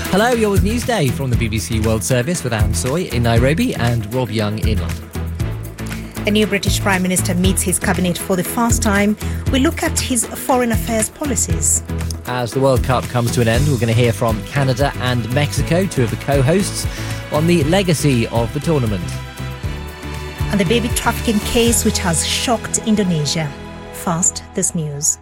Hello, you're with Newsday from the BBC World Service with Anne Soy in Nairobi and Rob Young in London. The new British Prime Minister meets his cabinet for the first time. We look at his foreign affairs policies. As the World Cup comes to an end, we're going to hear from Canada and Mexico, two of the co-hosts, on the legacy of the tournament. And the baby trafficking case which has shocked Indonesia. First, this news.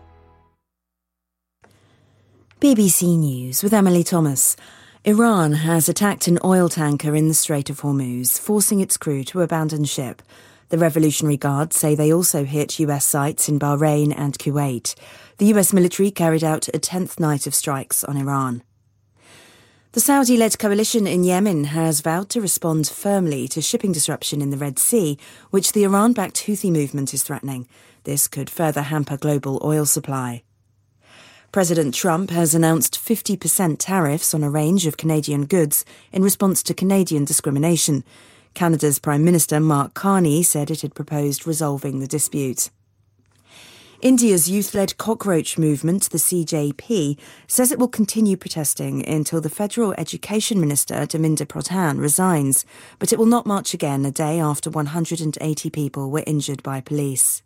BBC News with Emily Thomas. Iran has attacked an oil tanker in the Strait of Hormuz, forcing its crew to abandon ship. The Revolutionary Guard say they also hit US sites in Bahrain and Kuwait. The US military carried out a 10th night of strikes on Iran. The Saudi-led coalition in Yemen has vowed to respond firmly to shipping disruption in the Red Sea, which the Iran-backed Houthi movement is threatening. This could further hamper global oil supply. President Trump has announced 50% tariffs on a range of Canadian goods in response to Canadian discrimination. Canada's Prime Minister Mark Carney said it had proposed resolving the dispute. India's youth-led cockroach movement, the CJP, says it will continue protesting until the Federal Education Minister, Dharmendra Pradhan, resigns, but it will not march again a day after 180 people were injured by police.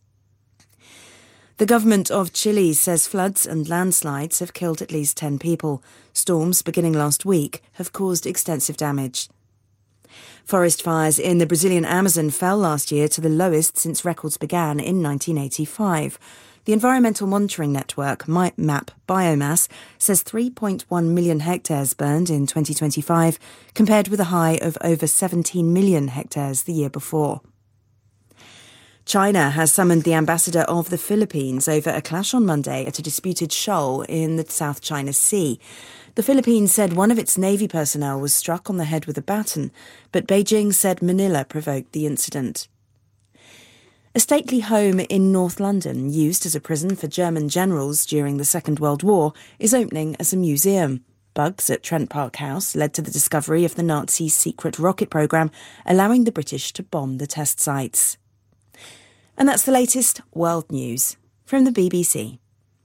The government of Chile says floods and landslides have killed at least 10 people. Storms beginning last week have caused extensive damage. Forest fires in the Brazilian Amazon fell last year to the lowest since records began in 1985. The Environmental Monitoring Network, MAP Biomass, says 3.1 million hectares burned in 2025, compared with a high of over 17 million hectares the year before. China has summoned the ambassador of the Philippines over a clash on Monday at a disputed shoal in the South China Sea. The Philippines said one of its Navy personnel was struck on the head with a baton, but Beijing said Manila provoked the incident. A stately home in North London, used as a prison for German generals during the Second World War, is opening as a museum. Bugs at Trent Park House led to the discovery of the Nazis' secret rocket programme, allowing the British to bomb the test sites. And that's the latest world news from the BBC.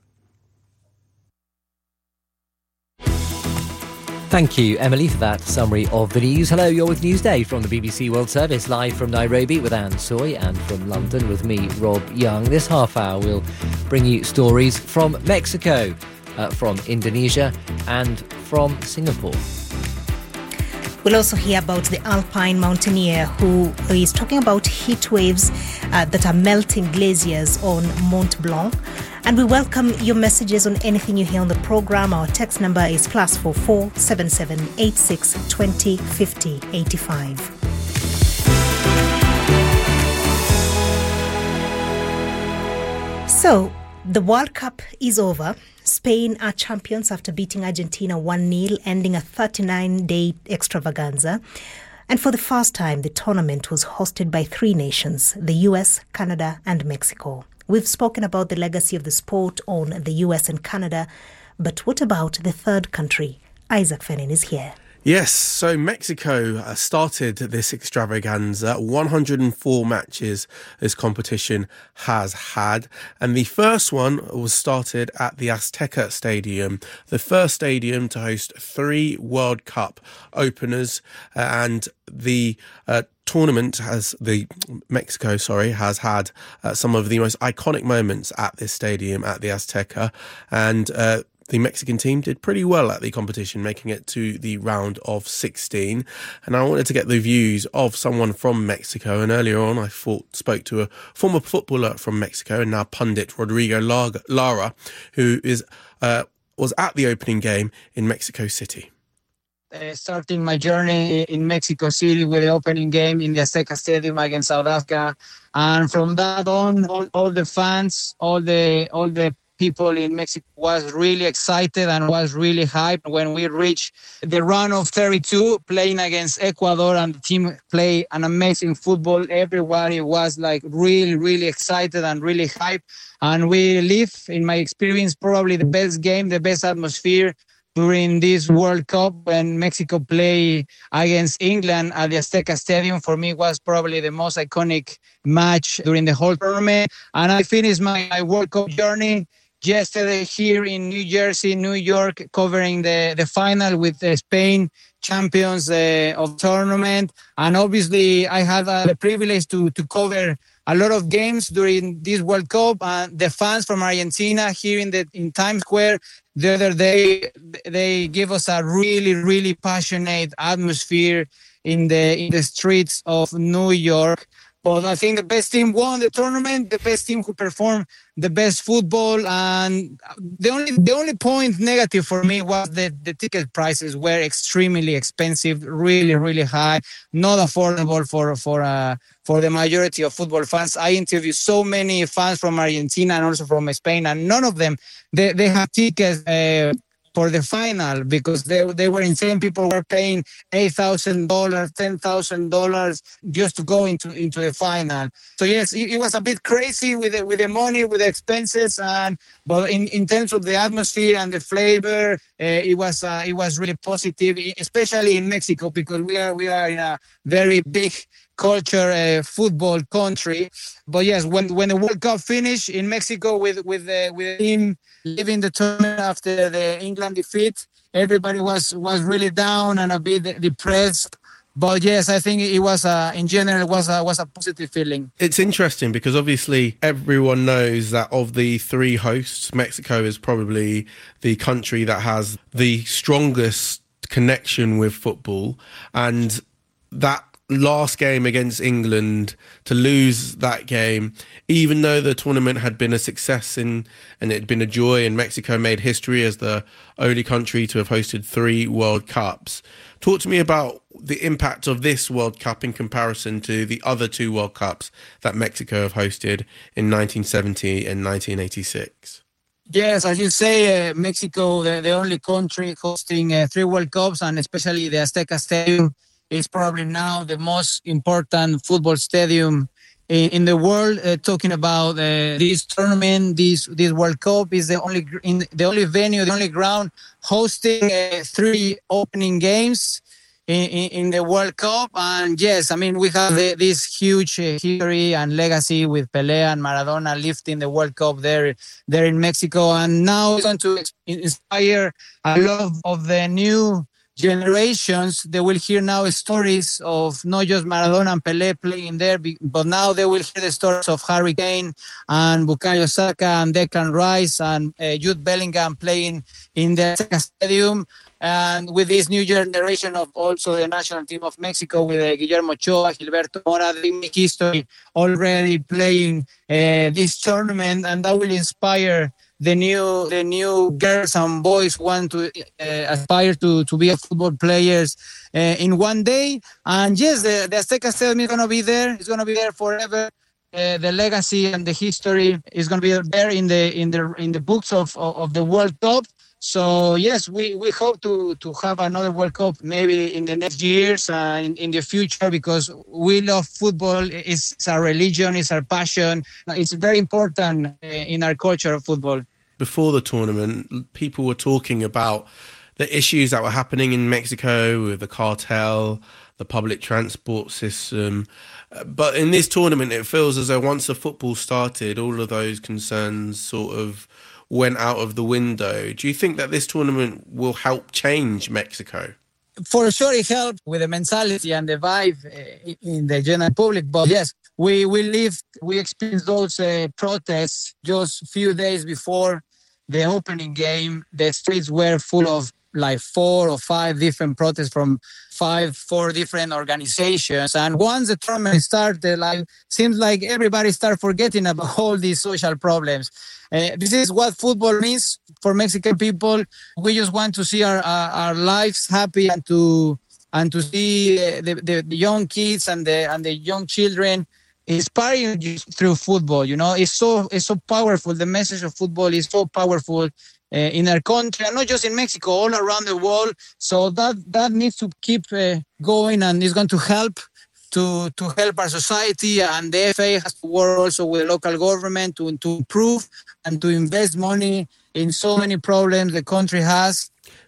Thank you, Emily, for that summary of the news. Hello, you're with Newsday from the BBC World Service, live from Nairobi with Anne Soy, and from London with me, Rob Young. This half hour we'll bring you stories from Mexico, from Indonesia and from Singapore. We'll also hear about the alpine mountaineer who is talking about heat waves that are melting glaciers on Mont Blanc. And we welcome your messages on anything you hear on the programme. Our text number is +44 77 86 20 50 85. So, the World Cup is over. Spain are champions after beating Argentina 1-0, ending a 39-day extravaganza. And for the first time, the tournament was hosted by three nations, the US, Canada and Mexico. We've spoken about the legacy of the sport on the US and Canada, but what about the third country? Isaac Fennin is here. Yes, so Mexico started this extravaganza. 104 matches this competition has had. And the first one was started at the Azteca Stadium, the first stadium to host three World Cup openers. And the tournament has had some of the most iconic moments at this stadium, at the Azteca. And the Mexican team did pretty well at the competition, making it to the round of 16. And I wanted to get the views of someone from Mexico. And earlier on, I spoke to a former footballer from Mexico and now pundit, Rodrigo Lara, who was at the opening game in Mexico City. Starting my journey in Mexico City with the opening game in the Azteca Stadium against South Africa. And from that on, all the fans, all the people in Mexico was really excited and was really hyped when we reached the round of 32 playing against Ecuador, and the team played an amazing football. Everybody was like really, really excited and really hyped. And we lived, in my experience, probably the best game, the best atmosphere during this World Cup when Mexico played against England at the Azteca Stadium. For me, was probably the most iconic match during the whole tournament. And I finished my World Cup journey yesterday here in New Jersey, New York, covering the final with Spain, champions of tournament. And obviously, I had the privilege to cover a lot of games during this World Cup. And the fans from Argentina here in Times Square the other day, they give us a really, really passionate atmosphere in the streets of New York. But I think the best team won the tournament, the best team who performed the best football. And the only point negative for me was the ticket prices were extremely expensive, really, really high, not affordable for the majority of football fans. I interviewed so many fans from Argentina and also from Spain, and none of them, they have tickets for the final because they were insane. People were paying $8,000, $10,000 just to go into the final. So yes, it was a bit crazy with the money, with the expenses, but in terms of the atmosphere and the flavor, it was really positive, especially in Mexico because we are in a very big culture football country. But yes, when the World Cup finished in Mexico with the team leaving the tournament after the England defeat, everybody was really down and a bit depressed. But yes, I think it was in general was a positive feeling. It's interesting because obviously everyone knows that of the three hosts, Mexico is probably the country that has the strongest connection with football, and that last game against England, to lose that game, even though the tournament had been a success and it had been a joy, and Mexico made history as the only country to have hosted 3 World Cups. Talk to me about the impact of this World Cup in comparison to the other 2 World Cups that Mexico have hosted in 1970 and 1986. Yes, as you say, Mexico, the only country hosting 3 World Cups, and especially the Azteca Stadium, is probably now the most important football stadium in the world. Talking about this tournament, this World Cup is the only venue, the only ground hosting 3 opening games in the World Cup. And yes, I mean, we have this huge history and legacy with Pelé and Maradona lifting the World Cup there in Mexico. And now it's going to inspire a lot of the new generations. They will hear now stories of not just Maradona and Pelé playing there, but now they will hear the stories of Harry Kane and Bukayo Saka and Declan Rice and Jude Bellingham playing in the Azteca Stadium. And with this new generation of also the national team of Mexico with Guillermo Ochoa, Gilberto Mora, they make history already playing this tournament, and that will inspire the new girls and boys who want to aspire to be a football players in one day. And yes, the Azteca Stadium is going to be there. It's going to be there forever. The legacy and the history is going to be there in the books of the World Cup. So yes, we hope to have another World Cup maybe in the next years in the future, because we love football. It's our religion, it's our passion. It's very important in our culture of football. Before the tournament, people were talking about the issues that were happening in Mexico with the cartel, the public transport system. But in this tournament, it feels as though once the football started, all of those concerns sort of went out of the window. Do you think that this tournament will help change Mexico? For sure, it helped with the mentality and the vibe in the general public. But yes, we experienced those protests just a few days before the opening game. The streets were full of like 4 or 5 different protests from 4 different organizations. And once the tournament started, seems like everybody started forgetting about all these social problems. This is what football means for Mexican people. We just want to see our lives happy and to see the young kids and the young children inspiring you through football. You know, it's so powerful. The message of football is so powerful in our country, and not just in Mexico, all around the world. So that needs to keep going, and it's going to help to help our society. And the FA has to work also with the local government to improve and to invest money in so many problems the country has.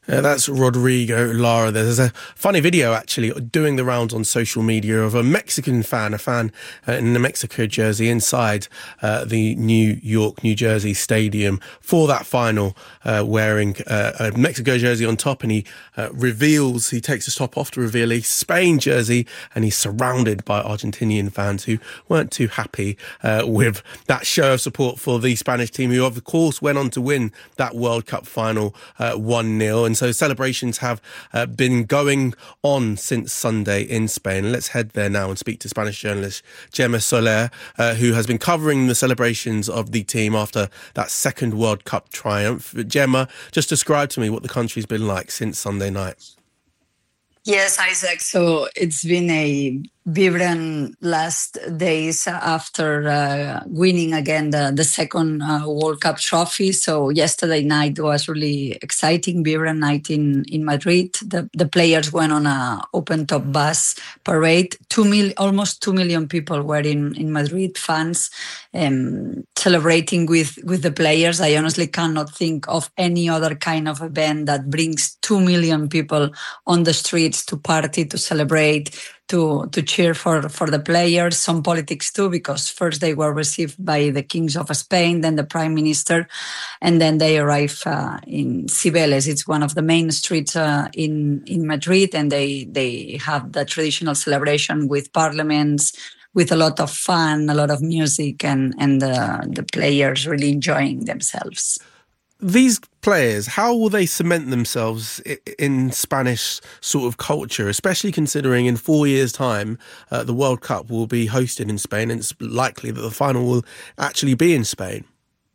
That's Rodrigo Lara. There's a funny video actually doing the rounds on social media of a Mexican fan, in a Mexico jersey inside the New York, New Jersey stadium for that final, wearing a Mexico jersey on top, and he takes his top off to reveal a Spain jersey, and he's surrounded by Argentinian fans who weren't too happy with that show of support for the Spanish team, who of course went on to win that World Cup final 1-0. And so celebrations have been going on since Sunday in Spain. Let's head there now and speak to Spanish journalist Gemma Soler, who has been covering the celebrations of the team after that second World Cup triumph. Gemma, just describe to me what the country's been like since Sunday night. Yes, Isaac. So it's been a vibrant last days after winning again the second World Cup trophy. So yesterday night was really exciting, vibrant night in Madrid. The players went on a open top bus parade. Almost 2 million people were in Madrid, fans celebrating with the players. I honestly cannot think of any other kind of event that brings 2 million people on the streets to party, to celebrate, to cheer for the players. Some politics too, because first they were received by the kings of Spain, then the prime minister, and then they arrive in Cibeles. It's one of the main streets in Madrid, and they have the traditional celebration with parliaments, with a lot of fun, a lot of music, and the players really enjoying themselves. These players, how will they cement themselves in Spanish sort of culture, especially considering in 4 years' time the World Cup will be hosted in Spain, and it's likely that the final will actually be in Spain?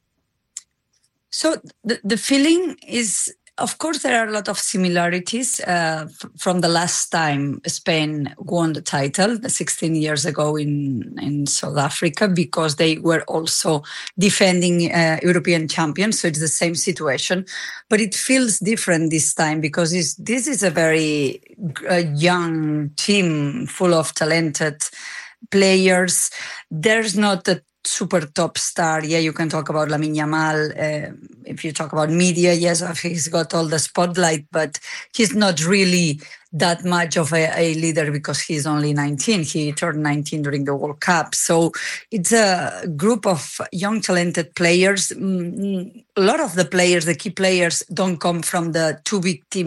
So the feeling is, of course, there are a lot of similarities from the last time Spain won the title 16 years ago in South Africa, because they were also defending European champions. So it's the same situation, but it feels different this time because this is a very young team full of talented players. There's not a super top star. Yeah, you can talk about Lamine Yamal. If you talk about media, yes, he's got all the spotlight, but he's not really that much of a leader because he's only 19. He turned 19 during the World Cup. So it's a group of young, talented players. A lot of the players, the key players, don't come from the two big teams